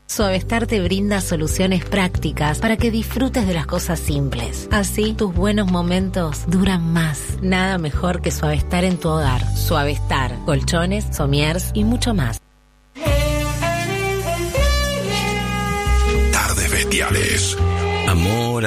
Suavestar te brinda soluciones prácticas para que disfrutes de las cosas simples. Así, tus buenos momentos duran más. Nada mejor que Suavestar en tu hogar. Suavestar, colchones, somiers y mucho más. Tardes bestiales. Amor.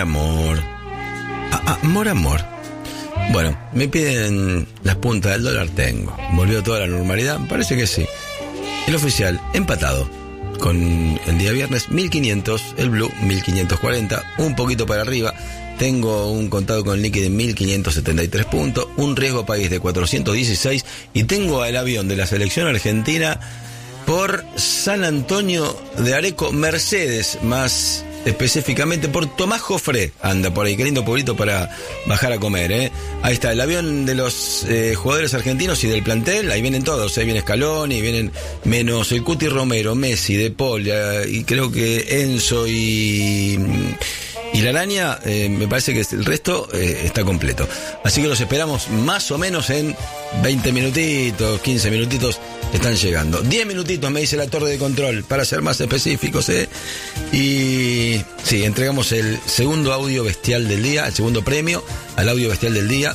Amor. Bueno, me piden las puntas del dólar, tengo. ¿Volvió toda la normalidad? Parece que sí. El oficial, empatado. Con el día viernes, 1500, el blue, 1540, un poquito para arriba. Tengo un contado con líquido de 1573 puntos, un riesgo país de 416 y tengo el avión de la selección argentina por San Antonio de Areco, Mercedes, más específicamente por Tomás Jofré, anda por ahí, qué lindo pueblito para bajar a comer, Ahí está, el avión de los jugadores argentinos y del plantel, ahí vienen todos, viene Scaloni, vienen menos el Cuti Romero, Messi, De Paul, y creo que Enzo y la araña, me parece que el resto está completo. Así que los esperamos más o menos en 20 minutitos, 15 minutitos, están llegando. 10 minutitos me dice la torre de control, para ser más específicos, Y sí, entregamos el segundo audio bestial del día, el segundo premio al audio bestial del día.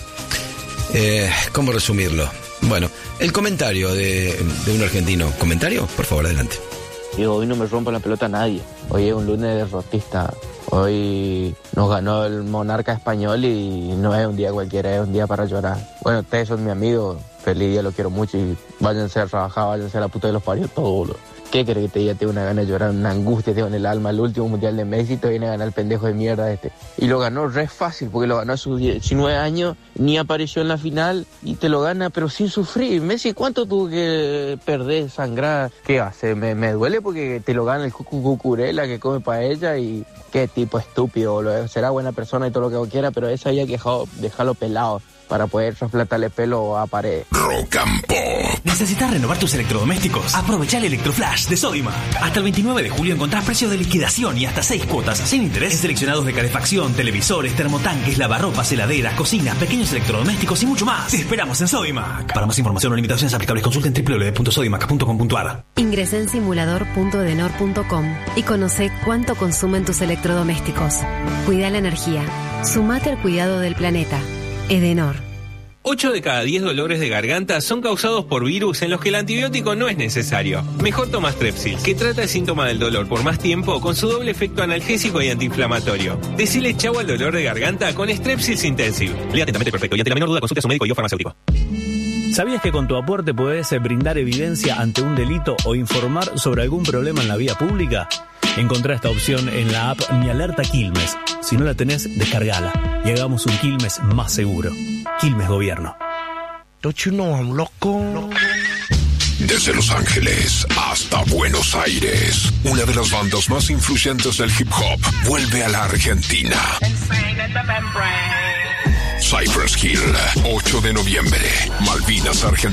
¿Cómo resumirlo? Bueno, el comentario de un argentino. ¿Comentario? Por favor, adelante. Digo, hoy no me rompa la pelota a nadie. Hoy es un lunes derrotista. Hoy nos ganó el monarca español y no es un día cualquiera, es un día para llorar. Bueno, ustedes son mi amigo, feliz día, lo quiero mucho y váyanse a trabajar, váyanse a la puta de los parios, todo, boludo. ¿Qué crees que te diga? Tengo una gana de llorar, una angustia tengo en el alma. El último mundial de Messi te viene a ganar el pendejo de mierda este. Y lo ganó re fácil, porque lo ganó a sus 19 años, ni apareció en la final y te lo gana, pero sin sufrir. Messi, ¿cuánto tuvo que perder, sangrar? ¿Qué hace? Me duele porque te lo gana el cucurela que come paella y qué tipo estúpido, boludo. Será buena persona y todo lo que quiera, pero eso había que dejarlo pelado para poder trasplantarle pelo a pared. Rock and Pop. ¿Necesitas renovar tus electrodomésticos? Aprovecha el Electroflash de Sodimac. Hasta el 29 de julio encontrás precios de liquidación y hasta 6 cuotas sin interés en seleccionados de calefacción, televisores, termotanques, lavarropas, heladeras, cocinas, pequeños electrodomésticos y mucho más. Te esperamos en Sodimac. Para más información o limitaciones aplicables, consulten www.sodimac.com.ar. Ingresá en simulador.edenor.com y conoce cuánto consumen tus electrodomésticos. Cuida la energía. Sumate al cuidado del planeta. Edenor. 8 de cada 10 dolores de garganta son causados por virus en los que el antibiótico no es necesario. Mejor toma Strepsil, que trata el síntoma del dolor por más tiempo con su doble efecto analgésico y antiinflamatorio. Decile chau al dolor de garganta con Strepsils Intensive. Lea atentamente perfecto y ante la menor duda consulte a su médico y o farmacéutico. ¿Sabías que con tu aporte podés brindar evidencia ante un delito o informar sobre algún problema en la vía pública? Encontrá esta opción en la app Mi Alerta Quilmes. Si no la tenés, descargala y hagamos un Quilmes más seguro. Quilmes Gobierno. Don't you know I'm loco? Desde Los Ángeles hasta Buenos Aires, una de las bandas más influyentes del hip hop vuelve a la Argentina. Cypress Hill, 8 de noviembre, Malvinas, Argentina.